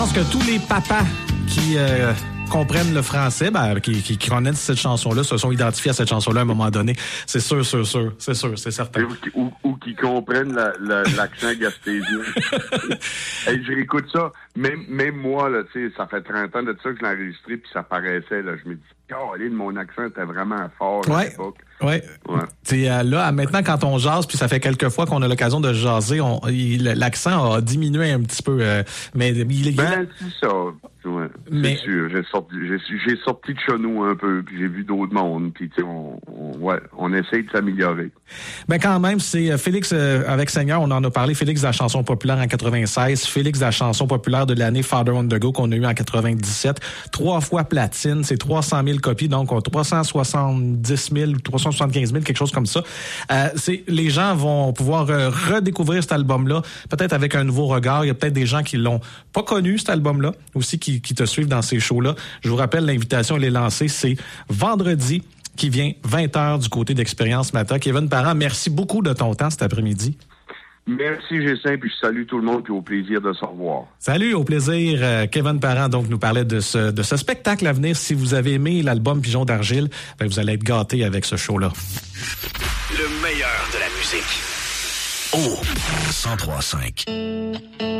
Je pense que tous les papas qui comprennent le français, qui connaissent cette chanson-là, se sont identifiés à cette chanson-là à un moment donné. C'est sûr, c'est certain. Ou qui comprennent l'accent gaspésien. Hey, je réécoute ça. Même moi, là, tu sais, ça fait 30 ans de ça que je l'ai enregistré, puis ça paraissait, là. Je me dis, mon accent était vraiment fort à l'époque. Ouais. Là, maintenant, quand on jase, puis ça fait quelques fois qu'on a l'occasion de jaser, l'accent a diminué un petit peu. Mais c'est ça. Ouais, c'est sûr. J'ai sorti de chez nous un peu, puis j'ai vu d'autres mondes, puis tu sais, on essaye de s'améliorer. Ben quand même, c'est Félix avec Seigneur, on en a parlé. Félix de la chanson populaire en 96, Félix de la chanson populaire de l'année Father on the Go qu'on a eu en 97, 3 fois platine, c'est 300 000 copies, donc 370 000, 375 000, quelque chose comme ça. Les gens vont pouvoir redécouvrir cet album-là, peut-être avec un nouveau regard. Il y a peut-être des gens qui l'ont pas connu, cet album-là, aussi qui te suivent dans ces shows-là. Je vous rappelle, l'invitation, elle est lancée, c'est vendredi qui vient 20h du côté d'Expérience Matin. Kevin Parent, merci beaucoup de ton temps cet après-midi. Merci, Gessin, puis je salue tout le monde, puis au plaisir de se revoir. Salut, au plaisir. Kevin Parent, donc, nous parlait de ce spectacle à venir. Si vous avez aimé l'album Pigeon d'Argile, vous allez être gâtés avec ce show-là. Le meilleur de la musique. Oh, 103.5.